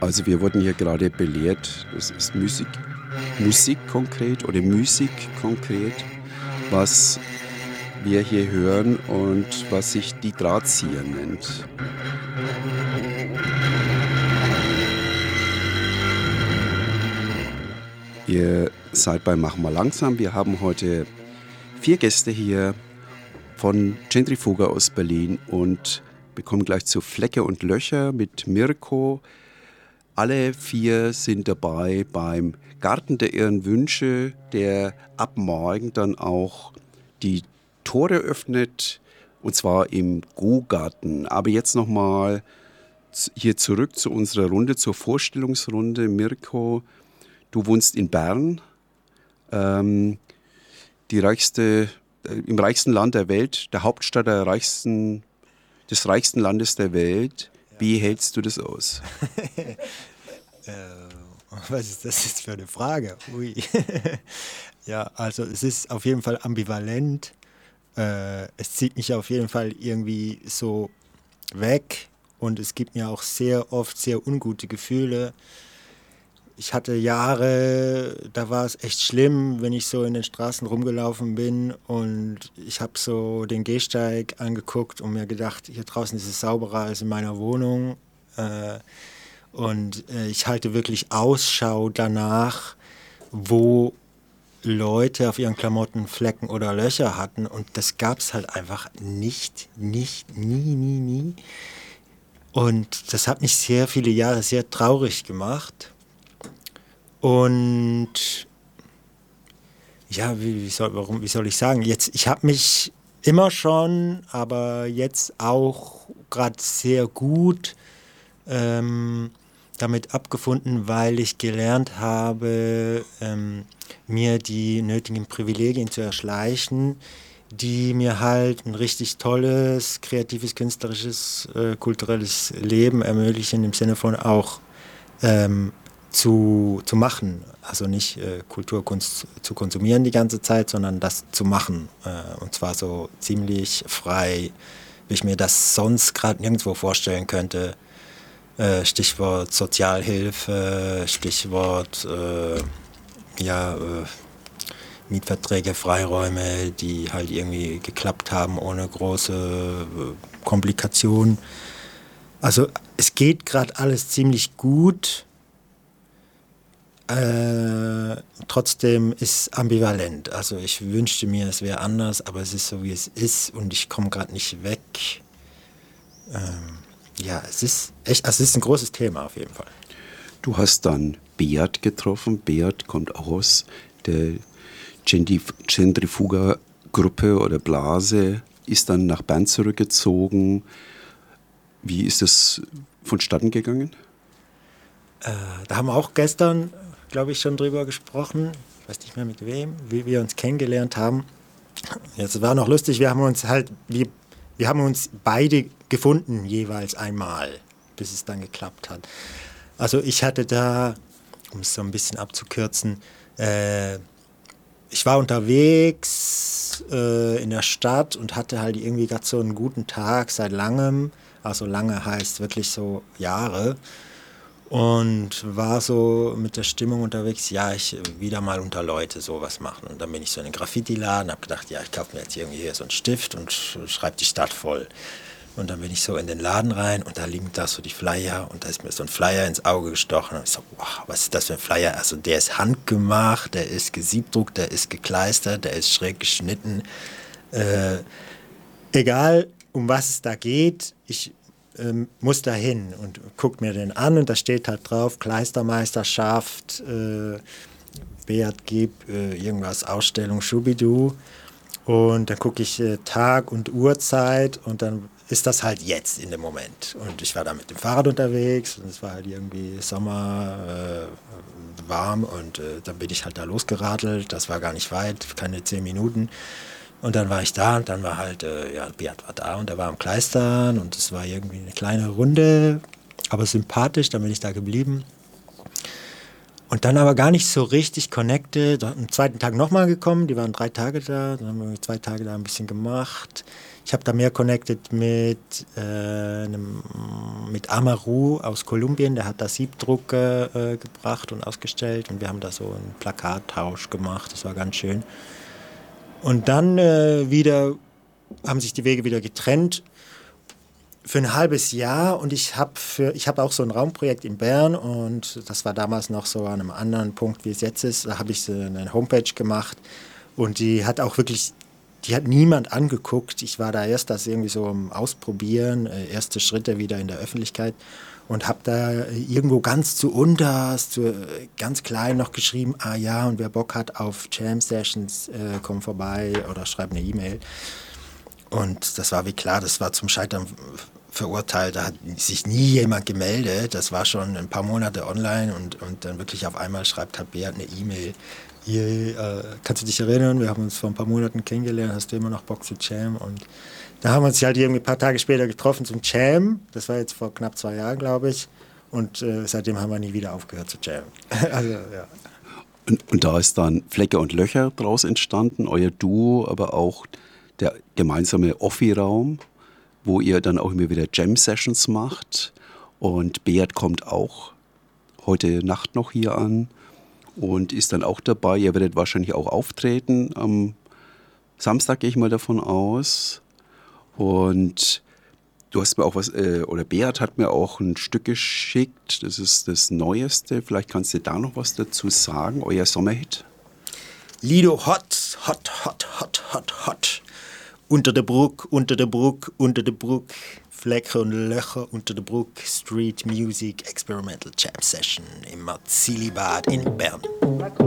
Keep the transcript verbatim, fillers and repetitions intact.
Also wir wurden hier gerade belehrt, das ist Musik, Musik konkret oder Musik konkret, was wir hier hören und was sich die Drahtzieher nennt. Ihr seid bei Mach mal langsam. Wir haben heute vier Gäste hier von Centrifuga aus Berlin und bekommen gleich zu Flecke und Löcher mit Mirko. Alle vier sind dabei beim Garten der Irren Wünsche, der ab morgen dann auch die Tore öffnet, und zwar im Go-Garten. Aber jetzt nochmal hier zurück zu unserer Runde, zur Vorstellungsrunde. Mirko, du wohnst in Bern, ähm, die reichste, äh, im reichsten Land der Welt, der Hauptstadt der reichsten, des reichsten Landes der Welt. Wie hältst du das aus? äh, was ist das jetzt für eine Frage? Ui. Ja, also es ist auf jeden Fall ambivalent. Äh, es zieht mich auf jeden Fall irgendwie so weg und es gibt mir auch sehr oft sehr ungute Gefühle. Ich hatte Jahre, da war es echt schlimm, wenn ich so in den Straßen rumgelaufen bin und ich habe so den Gehsteig angeguckt und mir gedacht, hier draußen ist es sauberer als in meiner Wohnung. Äh, und äh, ich halte wirklich Ausschau danach, wo Leute auf ihren Klamotten Flecken oder Löcher hatten und das gab es halt einfach nicht, nicht, nie, nie, nie. Und das hat mich sehr viele Jahre sehr traurig gemacht. Und ja, wie, wie, soll, warum, wie soll ich sagen, jetzt, ich habe mich immer schon, aber jetzt auch gerade sehr gut ähm, damit abgefunden, weil ich gelernt habe, ähm, mir die nötigen Privilegien zu erschleichen, die mir halt ein richtig tolles, kreatives, künstlerisches, äh, kulturelles Leben ermöglichen, im Sinne von auch ähm, Zu, zu machen, also nicht äh, Kulturkunst zu konsumieren die ganze Zeit, sondern das zu machen äh, und zwar so ziemlich frei, wie ich mir das sonst gerade nirgendwo vorstellen könnte. Äh, Stichwort Sozialhilfe, Stichwort äh, ja, äh, Mietverträge, Freiräume, die halt irgendwie geklappt haben ohne große äh, Komplikationen. Also es geht gerade alles ziemlich gut. Äh, trotzdem ist ambivalent. Also ich wünschte mir, es wäre anders, aber es ist so, wie es ist und ich komme gerade nicht weg. Ähm, ja, es ist echt, also es ist ein großes Thema auf jeden Fall. Du hast dann Beat getroffen. Beat kommt auch aus der Centrifuga-Gruppe oder Blase, ist dann nach Bern zurückgezogen. Wie ist das vonstatten gegangen? Äh, da haben wir auch gestern, glaube ich, schon drüber gesprochen. Ich weiß nicht mehr mit wem, wie wir uns kennengelernt haben. Jetzt war noch lustig, wir haben uns halt, wir, wir haben uns beide gefunden, jeweils einmal, bis es dann geklappt hat. Also ich hatte da, um es so ein bisschen abzukürzen, äh, ich war unterwegs äh, in der Stadt und hatte halt irgendwie gerade so einen guten Tag seit langem. Also lange heißt wirklich so Jahre. Und war so mit der Stimmung unterwegs, ja, ich wieder mal unter Leute sowas machen. Und dann bin ich so in den Graffiti-Laden, habe gedacht, ja, ich kaufe mir jetzt irgendwie hier so einen Stift und schreibe die Stadt voll. Und dann bin ich so in den Laden rein und da liegen da so die Flyer und da ist mir so ein Flyer ins Auge gestochen. Und ich so, wow, was ist das für ein Flyer? Also der ist handgemacht, der ist gesiebdruckt, der ist gekleistert, der ist schräg geschnitten. Äh, egal, um was es da geht, ich ähm, muss da hin und guck mir den an und da steht halt drauf, Kleistermeisterschaft, äh, Beat Gib, äh, irgendwas, Ausstellung, Schubidu. Und dann gucke ich äh, Tag und Uhrzeit und dann ist das halt jetzt in dem Moment. Und ich war da mit dem Fahrrad unterwegs und es war halt irgendwie Sommer, äh, warm und äh, dann bin ich halt da losgeradelt. Das war gar nicht weit, keine zehn Minuten. Und dann war ich da und dann war halt, äh, ja, Beat war da und er war am Kleistern und es war irgendwie eine kleine Runde, aber sympathisch, dann bin ich da geblieben. Und dann aber gar nicht so richtig connected. Am zweiten Tag nochmal gekommen, die waren drei Tage da, dann haben wir zwei Tage da ein bisschen gemacht. Ich habe da mehr connected mit, äh, einem, mit Amaru aus Kolumbien, der hat da Siebdrucke äh, gebracht und ausgestellt und wir haben da so einen Plakattausch gemacht, das war ganz schön. Und dann äh, wieder haben sich die Wege wieder getrennt für ein halbes Jahr und ich habe ich habe auch so ein Raumprojekt in Bern und das war damals noch so an einem anderen Punkt, wie es jetzt ist. Da habe ich so eine Homepage gemacht und die hat auch wirklich, die hat niemand angeguckt. Ich war da erst das irgendwie so am Ausprobieren, äh, erste Schritte wieder in der Öffentlichkeit und habe da irgendwo ganz zu unterst, zu, äh, ganz klein noch geschrieben, ah ja, und wer Bock hat auf Jam Sessions, äh, komm vorbei oder schreib eine E-Mail. Und das war wie klar, das war zum Scheitern verurteilt. Da hat sich nie jemand gemeldet. Das war schon ein paar Monate online und, und dann wirklich auf einmal schreibt hat Beat eine E-Mail. Hier, äh, kannst du dich erinnern, wir haben uns vor ein paar Monaten kennengelernt, hast du immer noch Bock zu Jam? Und da haben wir uns halt irgendwie ein paar Tage später getroffen zum Jam. Das war jetzt vor knapp zwei Jahren, glaube ich. Und äh, seitdem haben wir nie wieder aufgehört zu jammen. Also, ja. Und, und da ist dann Flecke und Löcher draus entstanden, euer Duo, aber auch der gemeinsame Offi-Raum, wo ihr dann auch immer wieder Jam-Sessions macht. Und Beat kommt auch heute Nacht noch hier an und ist dann auch dabei. Ihr werdet wahrscheinlich auch auftreten. Am Samstag gehe ich mal davon aus. Und du hast mir auch was, äh, oder Beat hat mir auch ein Stück geschickt. Das ist das Neueste. Vielleicht kannst du da noch was dazu sagen, euer Sommerhit. Lido hot, hot, hot, hot, hot, hot. Unter der Brücke, unter der Brücke, unter der Brücke, Flecke und Löcher unter der Brücke, Street Music Experimental Jam Session im Marzilibad in Bern.